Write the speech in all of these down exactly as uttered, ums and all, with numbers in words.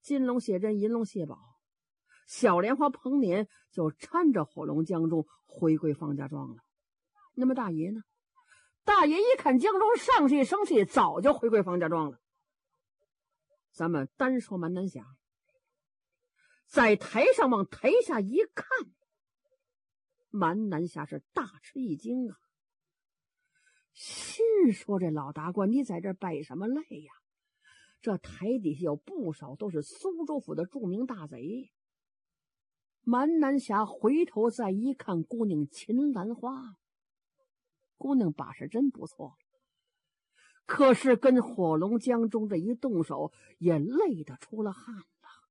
金龙谢珍、银龙谢宝、小莲花彭年就搀着火龙江中回归方家庄了。那么大爷呢？大爷一看江中上气生气，早就回归方家庄了。咱们单说蛮南侠，在台上往台下一看，蛮南侠是大吃一惊啊，心说这老达官，你在这摆什么赖呀？这台底下有不少都是苏州府的著名大贼。蛮南侠回头再一看姑娘秦兰花，姑娘把式真不错，可是跟火龙江中这一动手，也累得出了汗了。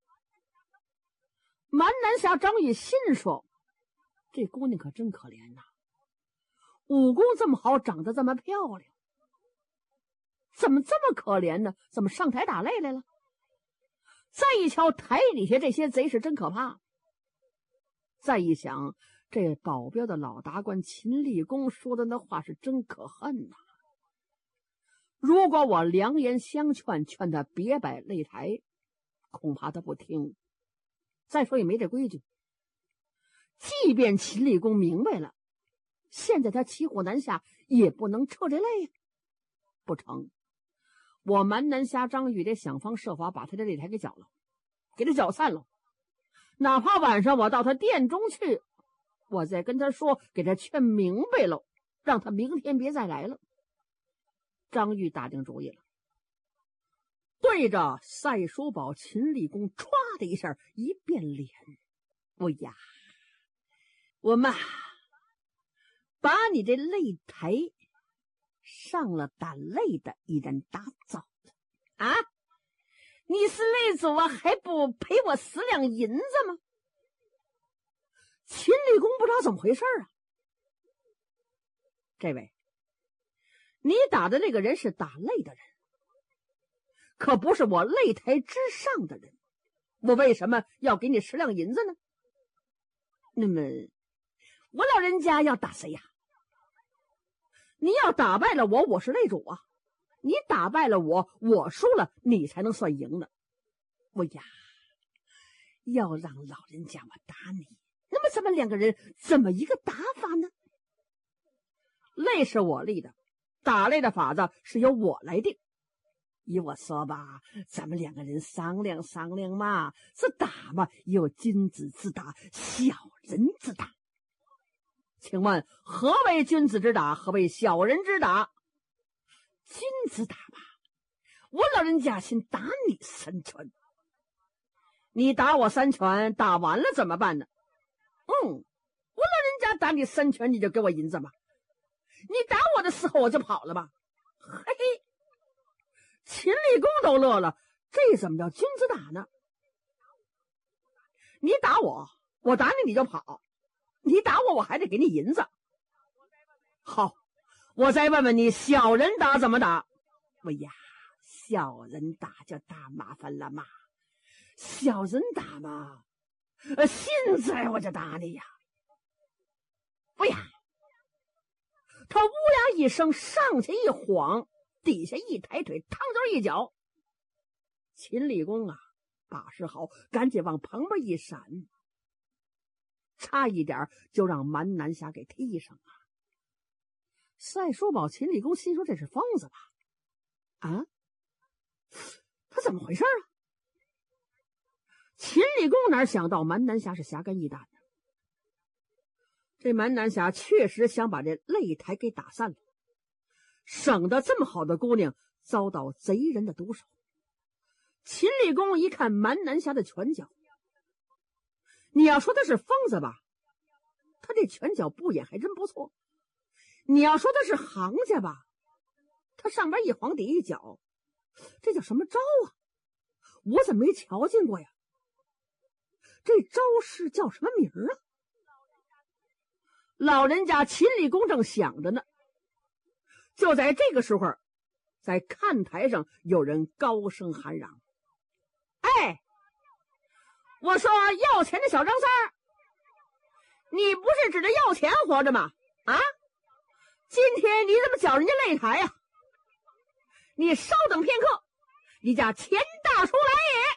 蛮南侠张玉心说，这姑娘可真可怜呐，武功这么好，长得这么漂亮，怎么这么可怜呢？怎么上台打擂来了？再一瞧台底下这些贼是真可怕。再一想，这保镖的老达官秦立功说的那话是真可恨呐、啊！如果我良言相劝，劝他别摆擂台，恐怕他不听。再说也没这规矩。即便秦立功明白了，现在他骑虎难下，也不能撤这擂呀。不成，我蛮南侠张玉得想方设法把他的擂台给搅了，给他搅散了。哪怕晚上我到他店中去，我再跟他说，给他劝明白了，让他明天别再来了。张玉打定主意了，对着赛叔宝秦立功唰的一下一变脸，哎呀，我们把你这擂台上了打擂的一人打走了啊！你是擂主啊，还不赔我十两银子吗？秦立功不知道怎么回事啊。这位，你打的那个人是打擂的人，可不是我擂台之上的人，我为什么要给你十两银子呢？那么我老人家要打谁呀？你要打败了我，我是擂主啊，你打败了我，我输了，你才能算赢呢。哎呀，要让老人家我打你，那么咱们两个人怎么一个打法呢？擂是我立的，打擂的法子是由我来定。依我说吧，咱们两个人商量商量嘛，这打嘛有君子之打，小人之打。请问何为君子之打，何为小人之打？君子打吧，我老人家先打你三拳，你打我三拳，打完了怎么办呢？嗯，我老人家打你三拳，你就给我银子吧。你打我的时候我就跑了吧。嘿嘿，秦立功都乐了，这怎么叫君子打呢？你打我，我打你你就跑，你打我我还得给你银子。好，我再问问你，小人打怎么打？哎呀，小人打就大麻烦了嘛，小人打嘛，呃，现在我就打你呀。哎呀，他乌鸦一声上去一晃，底下一抬腿，趟着一脚。秦立功啊，把式好，赶紧往旁边一闪，差一点就让蛮南侠给踢上了。赛叔宝秦立功心说这是疯子吧？啊，他怎么回事啊？秦立功哪想到蛮南侠是侠肝义胆的，这蛮南侠确实想把这擂台给打散了，省得这么好的姑娘遭到贼人的毒手。秦立功一看蛮南侠的拳脚，你要说他是疯子吧，他这拳脚不演还真不错。你要说他是行家吧，他上边一晃底一脚，这叫什么招啊？我怎么没瞧见过呀？这招式叫什么名啊？老人家秦立功正想着呢，就在这个时候，在看台上有人高声喊嚷：哎，我说要钱的小张三儿，你不是指着要钱活着吗？啊，今天你怎么搅人家擂台呀、啊？你稍等片刻，你家钱大叔来也。